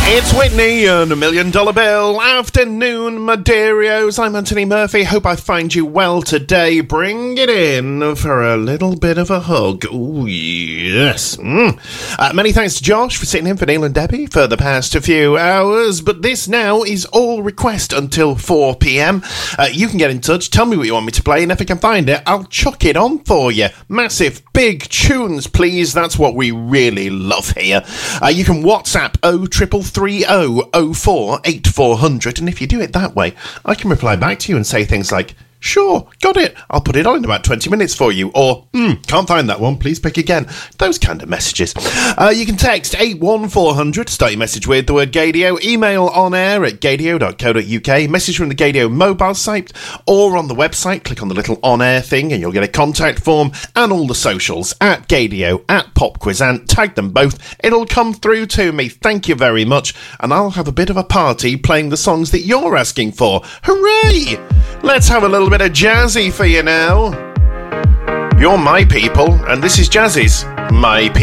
It's Whitney and $1 Million Bill. Afternoon, Maderios. I'm Anthony Murphy. Hope I find you well today. Bring it in for a little bit of a hug. Ooh, yes. Many thanks to Josh for sitting in for Neil and Debbie for the past few hours. But this now is all request until 4 p.m. You can get in touch. Tell me what you want me to play. And if I can find it, I'll chuck it on for you. Massive, big tunes, please. That's what we really love here. You can WhatsApp 0330 8400, and if you do it that way, I can reply back to you and say things like, sure, got it, I'll put it on in about 20 minutes for you, or, can't find that one, please pick again. Those kind of messages. You can text 81400, start your message with the word Gaydio, email on air at gaydio.co.uk, message from the Gaydio mobile site, or on the website, click on the little on air thing and you'll get a contact form, and all the socials, at Gaydio, at PopQuizant, tag them both, it'll come through to me, thank you very much, and I'll have a bit of a party playing the songs that you're asking for. Hooray! Let's have a little bit of Jazzy for you now. You're my people, and this is Jazzy's My People.